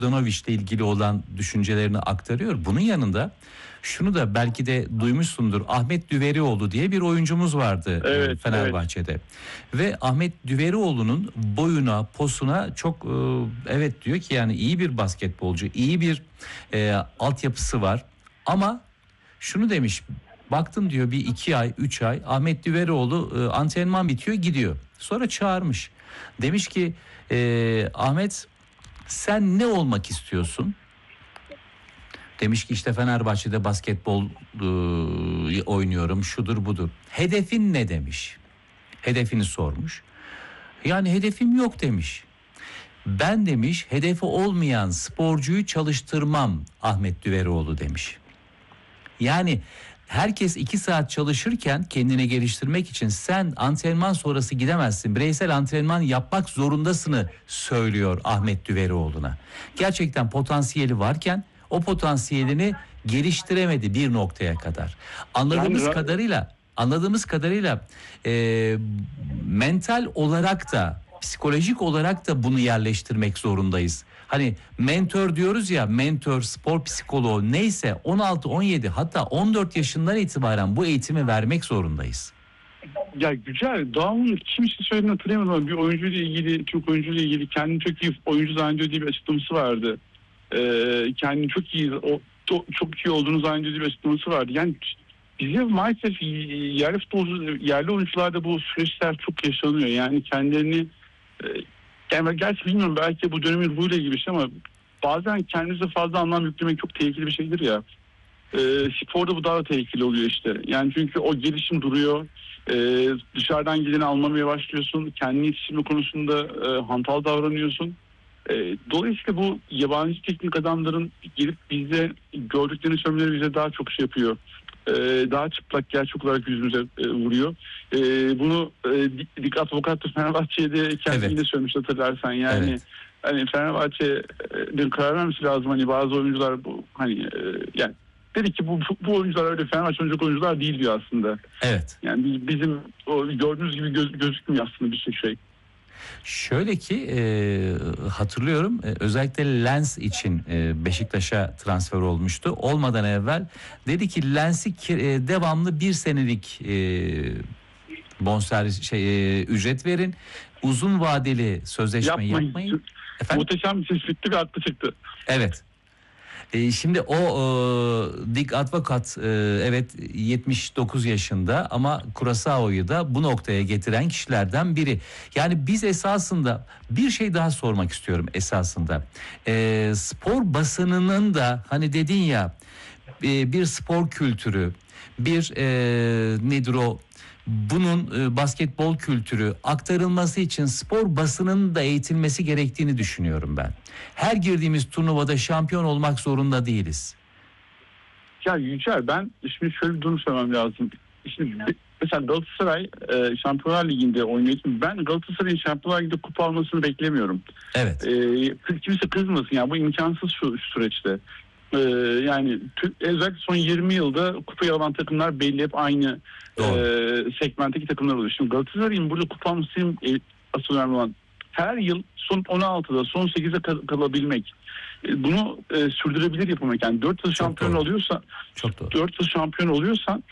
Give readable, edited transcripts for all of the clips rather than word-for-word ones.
Bogdanovic'le ilgili olan düşüncelerini aktarıyor. Bunun yanında şunu da belki de duymuşsundur. Ahmet Düverioğlu diye bir oyuncumuz vardı Fenerbahçe'de. Evet. Ve Ahmet Düverioğlu'nun boyuna, posuna çok evet diyor ki yani iyi bir basketbolcu, iyi bir altyapısı var. Ama şunu demiş, baktım diyor bir 2 ay 3 ay Ahmet Düverioğlu antrenman bitiyor gidiyor. Sonra çağırmış. Demiş ki Ahmet sen ne olmak istiyorsun? Demiş ki işte Fenerbahçe'de basketbol oynuyorum, şudur budur. Hedefin ne demiş? Hedefini sormuş. Yani hedefim yok demiş. Ben demiş hedefi olmayan sporcuyu çalıştırmam Ahmet Düverioğlu demiş. Yani herkes 2 saat çalışırken kendini geliştirmek için sen antrenman sonrası gidemezsin. Bireysel antrenman yapmak zorundasını söylüyor Ahmet Düverioğlu'na. Gerçekten potansiyeli varken o potansiyelini geliştiremedi bir noktaya kadar. Anladığımız kadarıyla mental olarak da psikolojik olarak da bunu yerleştirmek zorundayız. Hani mentor diyoruz ya, mentor, spor psikoloğu neyse 16, 17 hatta 14 yaşından itibaren bu eğitimi vermek zorundayız. Ya güzel. Daha onu kimse söylediğini hatırlayamadım ama bir oyuncuyla ilgili, Türk oyuncuyla ilgili kendini çok iyi oyuncu zannediyor diye bir açıklaması vardı. Kendini çok iyi, çok iyi olduğunu zannediyor diye bir açıklaması vardı. Yani bize maalesef yerli oyuncularda bu süreçler çok yaşanıyor. Yani kendilerini yani gerçi bilmiyorum belki bu dönemin ruhuyla gibi bir şey ama bazen kendimize fazla anlam yüklemek çok tehlikeli bir şeydir ya. Sporda bu daha da tehlikeli oluyor işte. Yani çünkü o gelişim duruyor. Dışarıdan geleni anlamaya başlıyorsun. Kendini yetiştirme konusunda hantal davranıyorsun. Dolayısıyla bu yabancı teknik adamların gelip bize gördüklerini söylemeleri bize daha çok şey yapıyor. Daha çıplak gerçek olarak yüzümüze vuruyor. Bunu Dik Advokat Fenerbahçe'de kendisine evet. Söylemiş hatırlarsan yani evet. Hani Fenerbahçe'nin karar vermesi lazım hani bazı oyuncular bu hani yani dedi ki bu oyuncular öyle Fenerbahçe oynayacak oyuncular değil diyor aslında. Evet. Yani bizim o gördüğünüz gibi gözükmüyor aslında bir şey. Şöyle ki hatırlıyorum özellikle Lens için Beşiktaş'a transfer olmuştu. Olmadan evvel dedi ki Lens'i devamlı 1 senelik bonservis ücret verin. Uzun vadeli sözleşme yapmayın. Muhteşem bir tespitli bir haklı çıktı. Evet. Şimdi o Dik Advokat evet 79 yaşında ama Curaçao'yu da bu noktaya getiren kişilerden biri. Yani biz esasında bir şey daha sormak istiyorum esasında. Spor basınının da hani dedin ya bir spor kültürü, bir nedir o? Bunun basketbol kültürü aktarılması için spor basının da eğitilmesi gerektiğini düşünüyorum ben. Her girdiğimiz turnuvada şampiyon olmak zorunda değiliz. Ya Yücel ben şimdi şöyle bir durum söylemem lazım. Şimdi mesela Galatasaray Şampiyonlar Ligi'nde oynuyor. Ben Galatasaray'ın Şampiyonlar Ligi'nde kupa almasını beklemiyorum. Evet. Kimse kızmasın ya bu imkansız şu süreçte. Yani özellikle son 20 yılda kupayı alan takımlar belli hep aynı segmentteki takımlar oluyor. Şimdi Galatasaray'ın burada kupa almasının asıl önemli olan her yıl son 16'da son 8'e kalabilmek. Bunu sürdürebilir yapmak. Yani 4 yıl şampiyon oluyorsa 4 yıl şampiyon oluyorsan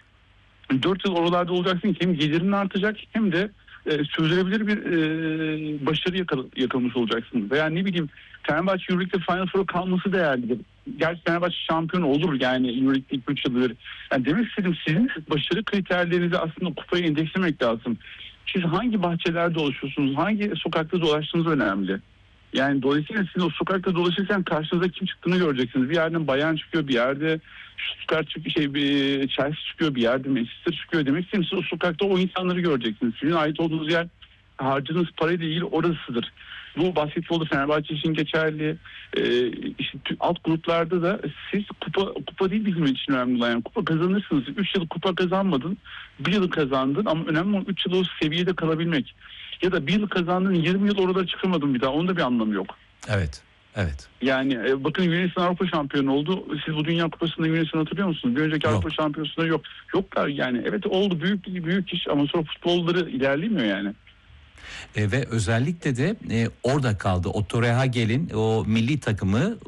4 yıl oralarda olacaksın ki hem gelirin artacak hem de sürdürülebilir bir başarı yakalamış olacaksın. Veya ne bileyim Fenerbahçe Euroleague'de Final Four'a kalması değerlidir. Gerçi Fenerbahçe şampiyon olur yani Euroleague'de ilk 3 yıldır. Yani demek istedim sizin başarı kriterlerinizi aslında kupaya endekslemek lazım. Siz hangi bahçelerde dolaşıyorsunuz, hangi sokakta dolaştığınız önemli. Yani dolayısıyla siz o sokakta dolaşırken karşınıza kim çıktığını göreceksiniz. Bir yerden Bayern çıkıyor, bir yerde Stuttgart çıkıyor, bir Chelsea çıkıyor, bir yerde Manchester çıkıyor. Demek istedim siz o sokakta o insanları göreceksiniz. Sizin ait olduğunuz yer harcadığınız parayla ilgili orasıdır. Bu basketbolda Fenerbahçe için geçerli. İşte alt gruplarda da siz kupa değil bizim için önemli olan. Yani kupa kazanırsınız. 3 yıl kupa kazanmadın. 1 yıl kazandın ama önemli olan 3 yıl o seviyede kalabilmek. Ya da 1 yıl kazandın 20 yıl oralara çıkamadın bir daha. Onun da bir anlamı yok. Evet. Evet. Yani bakın Yunanistan Avrupa şampiyonu oldu. Siz bu Dünya Kupası'nda Yunanistan hatırlıyor musunuz? Bir önceki Avrupa şampiyonasında yok. Yoklar yani. Evet oldu büyük iş ama sonra futbolları ilerlemiyor yani. Ve özellikle de orada kaldı. O Torreira Gel'in o milli takımı